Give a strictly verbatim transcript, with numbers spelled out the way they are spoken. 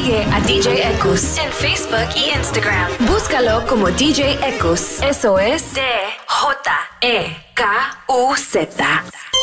Sigue a D J Ekus en Facebook y Instagram. Búscalo como D J Ekus. Eso es D J E K U Z.